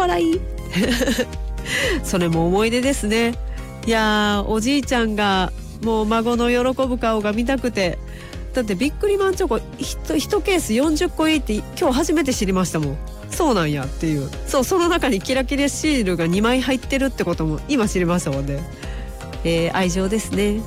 笑いそれも思い出ですね。いやおじいちゃんがもう孫の喜ぶ顔が見たくて、だってビックリマンチョコ 1ケース40個いいって今日初めて知りましたもん。そうなんやっていう、その中にキラキラシールが2枚入ってるってことも今知りましたもんね。愛情ですね。